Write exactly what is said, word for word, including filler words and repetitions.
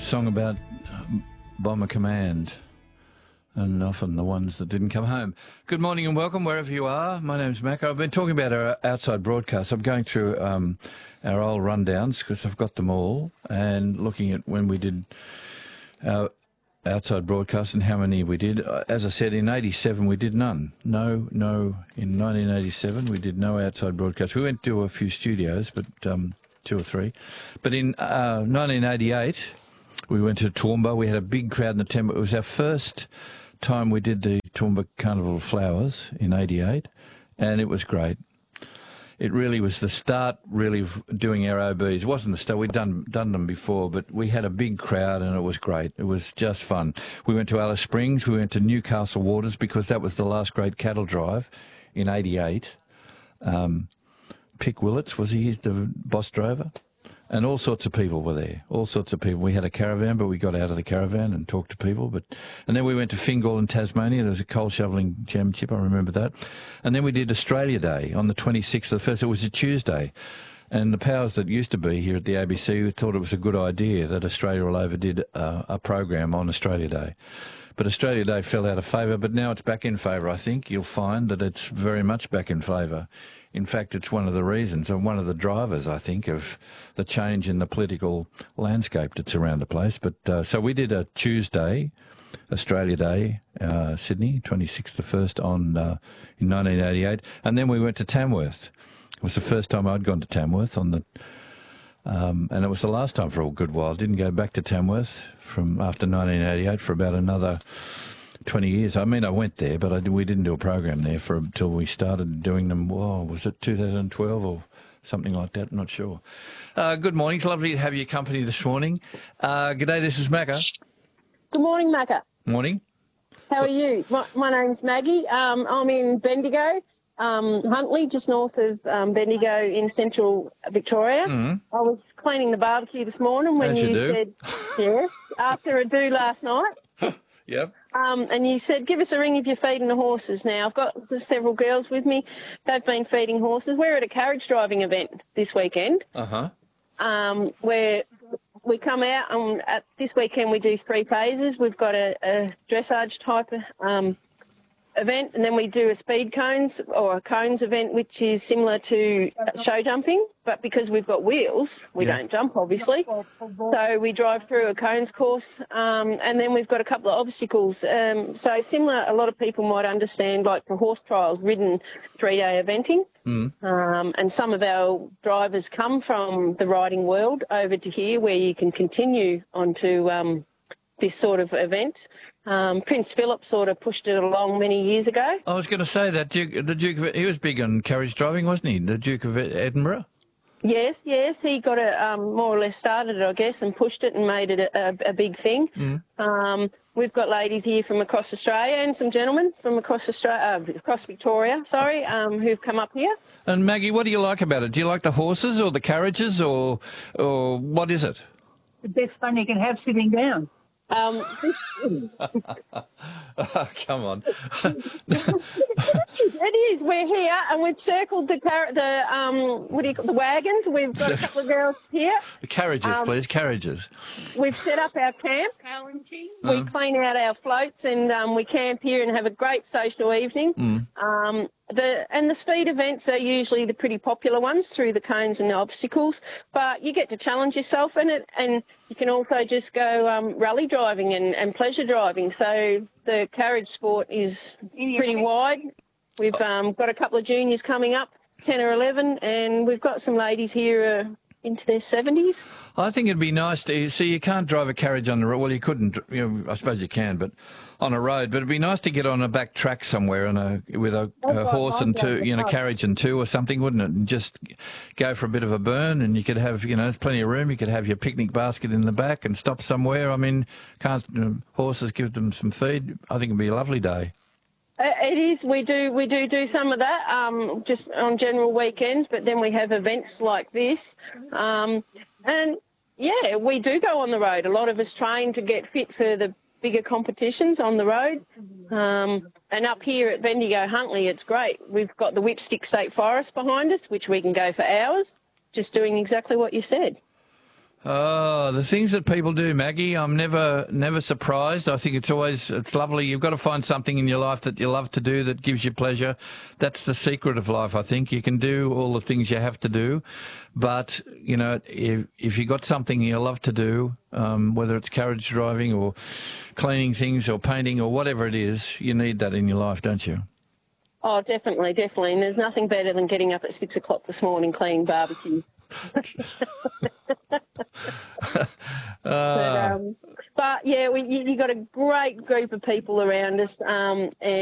song about um, Bomber Command, and often the ones that didn't come home. Good morning and welcome wherever you are. My name's Mac. I've been talking about our outside broadcasts. I'm going through um, our old rundowns because I've got them all, and looking at when we did our outside broadcasts and how many we did. As I said, in eighty-seven we did none. No, no. In nineteen eighty-seven we did no outside broadcasts. We went to a few studios, but um, two or three. But in uh, nineteen eighty-eight we went to Toowoomba. We had a big crowd in the temple. It was our first time we did the Toowoomba Carnival of Flowers in eighty-eight, and it was great. It really was the start, really, of doing our O Bs. It wasn't the start. We'd done done them before, but we had a big crowd, and it was great. It was just fun. We went to Alice Springs. We went to Newcastle Waters because that was the last great cattle drive in eighty-eight. Um, Pick Willits, was he the boss drover? And all sorts of people were there, all sorts of people. We had a caravan, but we got out of the caravan and talked to people. But and then we went to Fingal in Tasmania. There was a coal shoveling championship, I remember that. And then we did Australia Day on the twenty-sixth of the first. It was a Tuesday. And the powers that used to be here at the A B C thought it was a good idea that Australia all over did uh, a program on Australia Day. But Australia Day fell out of favour, but now it's back in favour, I think. You'll find that it's very much back in favour. In fact, it's one of the reasons and one of the drivers, I think, of the change in the political landscape that's around the place. But uh, so we did a Tuesday, Australia Day, uh, Sydney, twenty-sixth of the first on uh, in nineteen eighty-eight, and then we went to Tamworth. It was the first time I'd gone to Tamworth on the, um, and it was the last time for a good while. Didn't go back to Tamworth from after nineteen eighty-eight for about another twenty years. I mean, I went there, but I, we didn't do a program there for until we started doing them. Whoa, was it two thousand twelve or something like that? I'm not sure. Uh, good morning. It's lovely to have your company this morning. Uh, g'day, this is Macca. Good morning, Macca. Morning. How are you? My, my name's Maggie. Um, I'm in Bendigo, um, Huntley, just north of um, Bendigo in central Victoria. Mm. I was cleaning the barbecue this morning when As you, you do. said, yes, after a do last night. Yep. Um, and you said, give us a ring if you're feeding the horses. Now, I've got several girls with me. They've been feeding horses. We're at a carriage driving event this weekend. Uh-huh. Um, where we come out, and at this weekend we do three phases. We've got a, a dressage type um, event, and then we do a speed cones or a cones event, which is similar to show jumping, but because we've got wheels, we Yeah. don't jump, obviously. So we drive through a cones course, um, and then we've got a couple of obstacles. Um, so similar, a lot of people might understand, like the horse trials, ridden three-day eventing. Mm. Um, and some of our drivers come from the riding world over to here where you can continue onto um, this sort of event. Um, Prince Philip sort of pushed it along many years ago. I was going to say that Duke, the Duke of, he was big on carriage driving, wasn't he? The Duke of Edinburgh? Yes, yes, he got it um, more or less started it, I guess, and pushed it and made it a, a, a big thing. Mm. Um, we've got ladies here from across Australia and some gentlemen from across Australia, uh, across Victoria, sorry, um, who've come up here. And Maggie, what do you like about it? Do you like the horses or the carriages, or or what is it? The best fun you can have sitting down. Um, Oh, come on. It is. We're here, and we've circled the car- the um, what do you call the wagons. We've got a couple of girls here. Carriages, Um, please, carriages. We've set up our camp. We clean out our floats, and um, we camp here and have a great social evening. Mm. Um, the and the speed events are usually the pretty popular ones through the cones and the obstacles. But you get to challenge yourself in it, and you can also just go um, rally driving and, and pleasure driving. So the carriage sport is pretty wide. We've um, got a couple of juniors coming up, ten or eleven, and we've got some ladies here uh, into their seventies. I think it'd be nice to see. You can't drive a carriage on the road. Well, you couldn't. You know, I suppose you can, but on a road. But it'd be nice to get on a back track somewhere on a with a, a horse and two, you know, carriage and two or something, wouldn't it? And just go for a bit of a burn, and you could have, you know, there's plenty of room. You could have your picnic basket in the back and stop somewhere. I mean, can't you know, horses give them some feed? I think it'd be a lovely day. It is. We do. We do do some of that, um, just on general weekends. But then we have events like this, um, and yeah, we do go on the road. A lot of us train to get fit for the bigger competitions on the road. Um, and up here at Bendigo Huntley, it's great. We've got the Whipstick State Forest behind us, which we can go for hours, just doing exactly what you said. Oh, the things that people do, Maggie, I'm never never surprised. I think it's always, it's lovely. You've got to find something in your life that you love to do that gives you pleasure. That's the secret of life, I think. You can do all the things you have to do, but, you know, if, if you've got something you love to do, um, whether it's carriage driving or cleaning things or painting or whatever it is, you need that in your life, don't you? Oh, definitely, definitely. And there's nothing better than getting up at six o'clock this morning cleaning barbecue. but, um, but yeah, we, you, you got a great group of people around us, um, and